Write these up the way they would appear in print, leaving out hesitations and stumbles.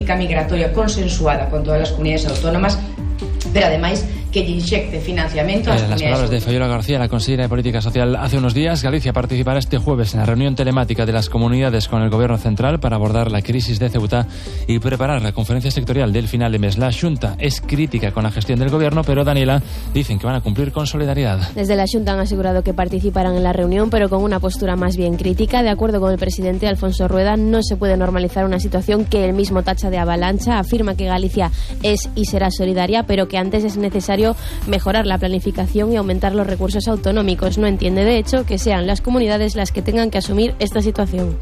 migratoria consensuada con todas as comunidades autónomas, pero ademais que lle inxecte financiamento ás Las palabras de Fabiola García, la consejera de Política Social, hace unos días. Galicia participará este jueves en la reunión telemática de las comunidades con el Gobierno central para abordar la crisis de Ceuta y preparar la conferencia sectorial del final de mes. La Xunta es crítica con la gestión del Gobierno, pero Daniela, dicen que van a cumplir con solidaridad. Desde la Xunta han asegurado que participarán en la reunión, pero con una postura más bien crítica. De acuerdo con el presidente Alfonso Rueda, no se puede normalizar una situación que él mismo tacha de avalancha. Afirma que Galicia es y será solidaria, pero que antes es necesario mejorar la planificación y aumentar los recursos autonómicos. No entiende, de hecho, que sean las comunidades las que tengan que asumir esta situación.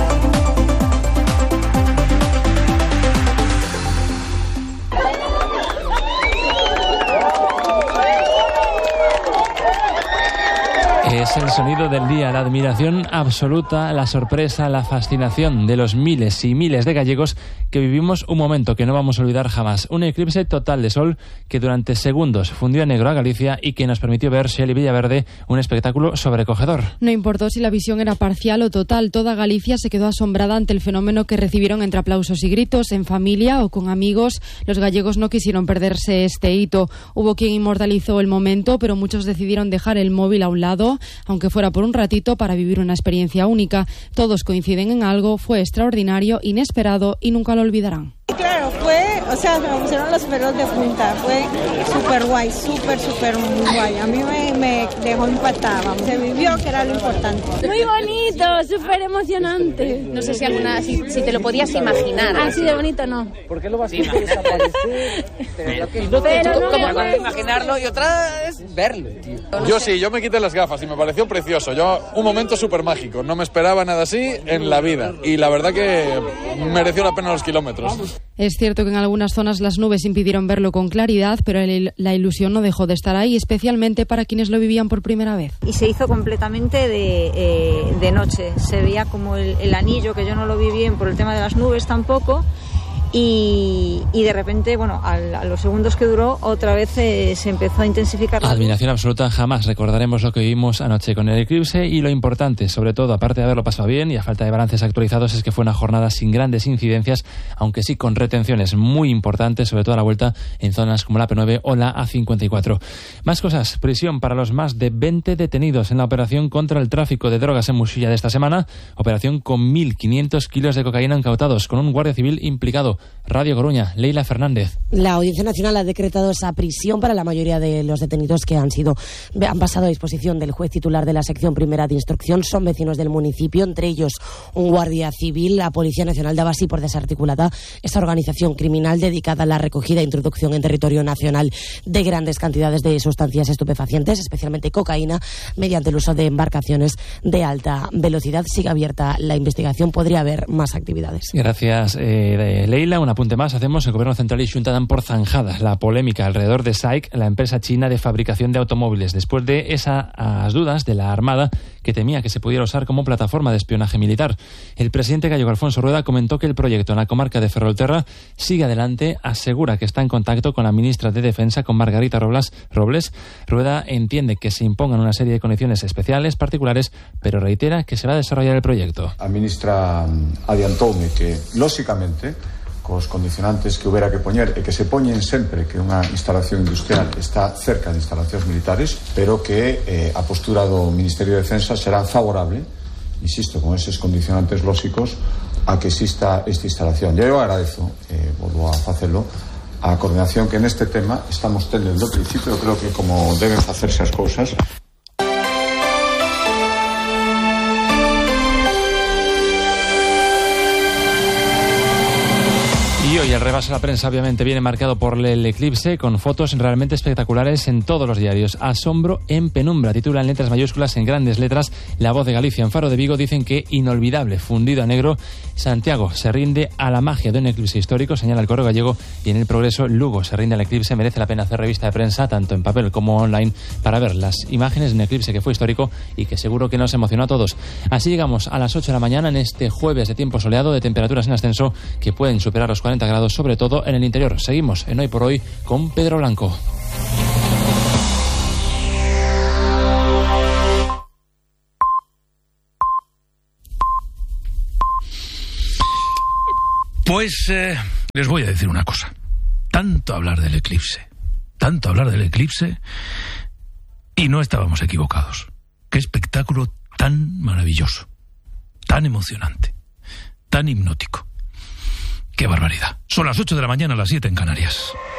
Es el sonido del día, la admiración absoluta, la sorpresa, la fascinación de los miles y miles de gallegos que vivimos un momento que no vamos a olvidar jamás. Un eclipse total de sol que durante segundos fundió a negro a Galicia y que nos permitió ver, Shelley Villaverde, un espectáculo sobrecogedor. No importó si la visión era parcial o total, toda Galicia se quedó asombrada ante el fenómeno que recibieron entre aplausos y gritos, en familia o con amigos. Los gallegos no quisieron perderse este hito. Hubo quien inmortalizó el momento, pero muchos decidieron dejar el móvil a un lado, aunque fuera por un ratito, para vivir una experiencia única. Todos coinciden en algo, fue extraordinario, inesperado y nunca lo olvidarán. Claro, se me pusieron los pelos de punta, fue súper guay, súper guay. A mí me dejó impactada, se vivió, que era lo importante. Muy bonito, súper emocionante. No sé si te lo podías imaginar. Así de bonito no. ¿Por qué lo vas a desaparecer? ¿Cómo vas a imaginarlo y otra es verlo, tío? Yo me quité las gafas y me pareció precioso. Un momento súper mágico, no me esperaba nada así en la vida y la verdad que mereció la pena los kilómetros. Es cierto que en algunas zonas las nubes impidieron verlo con claridad, pero la ilusión no dejó de estar ahí, especialmente para quienes lo vivían por primera vez. Y se hizo completamente de noche, se veía como el anillo, que yo no lo vi bien por el tema de las nubes tampoco. Y de repente, a los segundos que duró, otra vez se empezó a intensificar. Admiración absoluta, jamás recordaremos lo que vivimos anoche con el eclipse y lo importante, sobre todo, aparte de haberlo pasado bien y a falta de balances actualizados, es que fue una jornada sin grandes incidencias, aunque sí con retenciones muy importantes, sobre todo a la vuelta en zonas como la P9 o la A54. Más cosas, prisión para los más de 20 detenidos en la operación contra el tráfico de drogas en Muxilla de esta semana, operación con 1.500 kilos de cocaína incautados, con un guardia civil implicado. Radio Coruña, Leila Fernández. La Audiencia Nacional ha decretado esa prisión para la mayoría de los detenidos que han pasado a disposición del juez titular de la sección primera de instrucción. Son vecinos del municipio, entre ellos un guardia civil. La Policía Nacional daba así por desarticulada esta organización criminal dedicada a la recogida e introducción en territorio nacional de grandes cantidades de sustancias estupefacientes, especialmente cocaína, mediante el uso de embarcaciones de alta velocidad. Sigue abierta la investigación, podría haber más actividades. Gracias, Leila. Un apunte más hacemos. El Gobierno Central y Xunta dan por zanjada la polémica alrededor de SAIC, la empresa china de fabricación de automóviles, después de esas dudas de la Armada que temía que se pudiera usar como plataforma de espionaje militar. El presidente gallego Alfonso Rueda comentó que el proyecto en la comarca de Ferrolterra sigue adelante, asegura que está en contacto con la ministra de Defensa, con Margarita Robles. Rueda entiende que se impongan una serie de condiciones especiales, particulares, pero reitera que se va a desarrollar el proyecto. A ministra adiantoume que, lóxicamente, cos condicionantes que houbera que poñer e que se poñen sempre que unha instalación industrial está cerca de instalacións militares, pero que a postura do Ministerio de Defensa será favorable, insisto, con eses condicionantes lóxicos, a que exista esta instalación. Eu agradezo, volvo a facelo, a coordinación que neste tema estamos tendo desde o principio. Eu creo que como deben facerse as cousas. Y hoy el repaso a la prensa obviamente viene marcado por el eclipse, con fotos realmente espectaculares en todos los diarios. Asombro en penumbra, titula en letras mayúsculas, en grandes letras, La Voz de Galicia. En Faro de Vigo dicen que inolvidable, fundido a negro. Santiago se rinde a la magia de un eclipse histórico, señala el Correo Gallego. Y en El Progreso, Lugo se rinde al eclipse. Merece la pena hacer revista de prensa, tanto en papel como online, para ver las imágenes de un eclipse que fue histórico y que seguro que nos emocionó a todos. Así llegamos a las 8 de la mañana en este jueves de tiempo soleado, de temperaturas en ascenso que pueden superar los 40 grados, sobre todo en el interior. Seguimos en Hoy por Hoy con Pedro Blanco. Pues Les voy a decir una cosa. Tanto hablar del eclipse, y no estábamos equivocados. Qué espectáculo tan maravilloso, tan emocionante, tan hipnótico. Qué barbaridad. Son las 8 de la mañana, las 7 en Canarias.